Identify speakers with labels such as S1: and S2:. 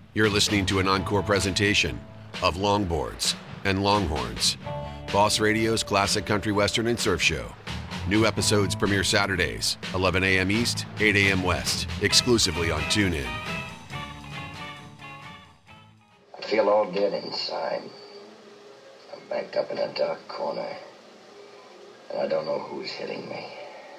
S1: You're listening to an encore presentation of Longboards and Longhorns, Boss Radio's classic country western and surf show. New episodes premiere Saturdays, 11 a.m. East, 8 a.m. West, exclusively on TuneIn.
S2: I feel all dead inside. I'm backed up in a dark corner, and I don't know who's hitting me.